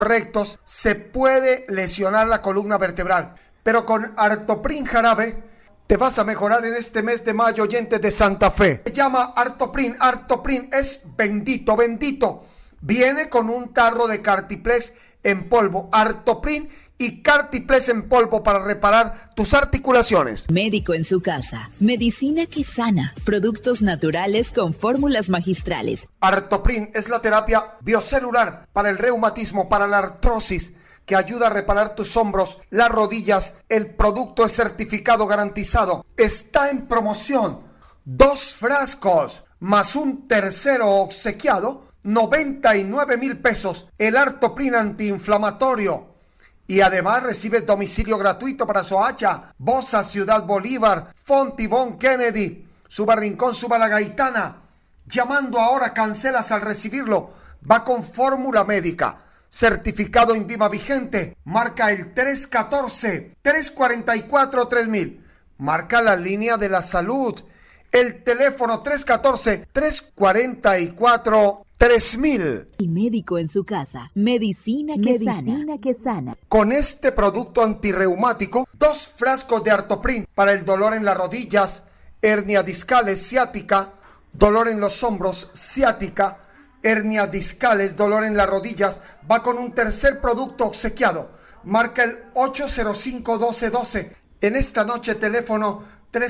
correctos, se puede lesionar la columna vertebral. Pero con Artoprin jarabe te vas a mejorar en este mes de mayo, oyentes de Santa Fe. Se llama Artoprin. Artoprin es bendito, bendito. Viene con un tarro de Cartiplex en polvo. Artoprin y Cartiplex en polvo para reparar tus articulaciones. Médico en su casa. Medicina que sana. Productos naturales con fórmulas magistrales. Artoprin es la terapia biocelular para el reumatismo, para la artrosis, que ayuda a reparar tus hombros, las rodillas. El producto es certificado garantizado. Está en promoción. 2 frascos más un tercero obsequiado, 99,000 pesos. El Artoprin antiinflamatorio. Y además recibes domicilio gratuito para Soacha, Bosa, Ciudad Bolívar, Fontibón, Kennedy, Suba Rincón, Suba La Gaitana. Llamando ahora, cancelas al recibirlo. Va con fórmula médica. Certificado INVIMA vigente. Marca el 314-344-3000. Marca la línea de la salud. El teléfono 314-344-3000. Y médico en su casa. Medicina que sana. Con este producto antirreumático, 2 frascos de Artoprin para el dolor en las rodillas, hernia discales, ciática, dolor en los hombros, ciática, hernia discales, dolor en las rodillas. Va con un tercer producto obsequiado. Marca el 805-1212. En esta noche, teléfono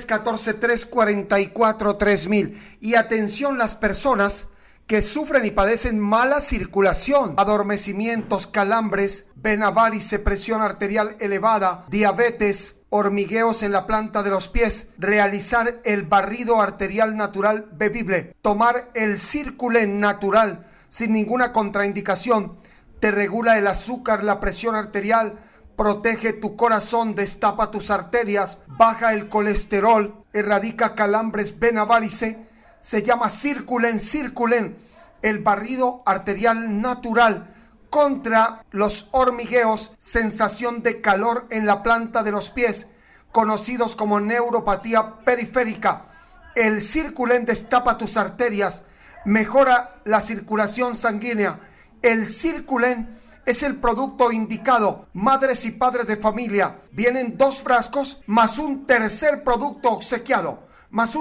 314-344-3000. Y atención, las personas que sufren y padecen mala circulación, adormecimientos, calambres, vena varice, presión arterial elevada, diabetes, hormigueos en la planta de los pies, realizar el barrido arterial natural bebible, tomar el Circulen natural sin ninguna contraindicación, te regula el azúcar, la presión arterial, protege tu corazón, destapa tus arterias, baja el colesterol, erradica calambres, vena varice. Se llama Circulen, el barrido arterial natural contra los hormigueos, sensación de calor en la planta de los pies, conocidos como neuropatía periférica. El Circulen destapa tus arterias, mejora la circulación sanguínea. El Circulen es el producto indicado. Madres y padres de familia, vienen 2 frascos más un tercer producto obsequiado.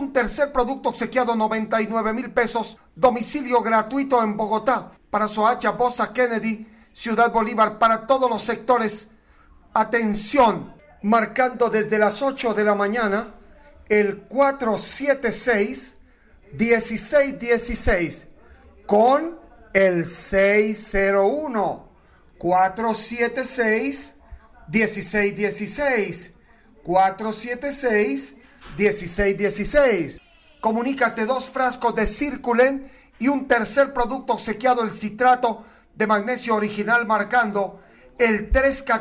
99,000 pesos. Domicilio gratuito en Bogotá, para Soacha, Bosa, Kennedy, Ciudad Bolívar, para todos los sectores. Atención, marcando desde las 8 de la mañana, el 476-1616, con el 601. 476-1616. 476-1616. Comunícate. 2 frascos de Circulen y un tercer producto obsequiado, el citrato de magnesio original, marcando el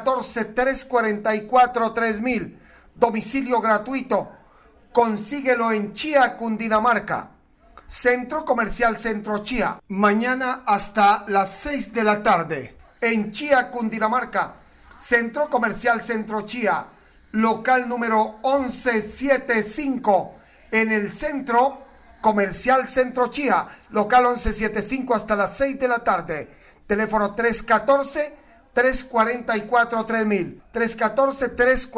314-344-3000. Domicilio gratuito. Consíguelo en Chía, Cundinamarca. Centro Comercial Centro Chía. Mañana hasta las 6 de la tarde. En Chía, Cundinamarca. Centro Comercial Centro Chía. Local número 1175 en el Centro Comercial Centro Chía. Local 1175 hasta las 6 de la tarde. Teléfono 314-344-3000. 314-344-3000.